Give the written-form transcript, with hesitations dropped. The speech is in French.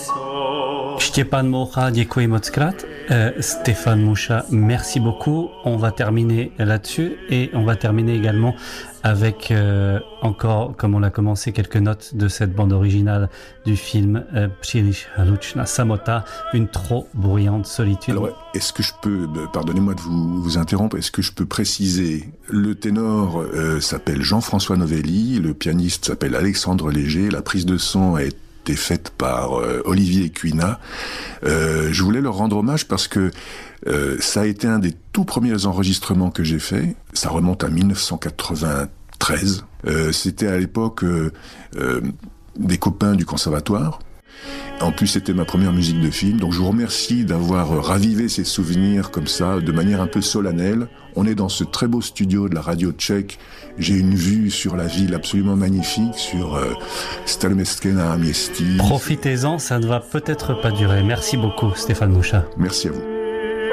Štěpán Moucha, děkuji moc krát. Stéphane Moucha, merci beaucoup. On va terminer là-dessus et on va terminer également avec encore, comme on l'a commencé, quelques notes de cette bande originale du film Příliš hlučná samota, une trop bruyante solitude. Alors, est-ce que je peux, pardonnez-moi de vous interrompre, est-ce que je peux préciser, le ténor s'appelle Jean-François Novelli, le pianiste s'appelle Alexandre Léger, la prise de son est faite par Olivier Cuina. Je voulais leur rendre hommage parce que ça a été un des tout premiers enregistrements que j'ai fait. Ça remonte à 1993. C'était à l'époque des copains du conservatoire. En plus, c'était ma première musique de film. Donc je vous remercie d'avoir ravivé ces souvenirs comme ça, de manière un peu solennelle. On est dans ce très beau studio de la radio tchèque. J'ai une vue sur la ville absolument magnifique, sur Stelmeskena Městí. Profitez-en, ça ne va peut-être pas durer. Merci beaucoup, Stéphane Moucha. Merci à vous.